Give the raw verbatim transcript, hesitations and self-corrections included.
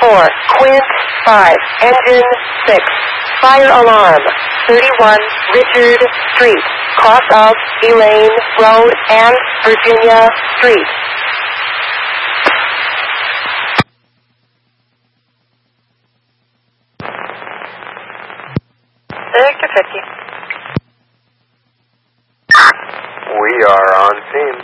four, Quint five, Engine six, Fire Alarm thirty-one, Richard Street, cross of Elaine Road and Virginia Street. Victor fifty. We are on scene.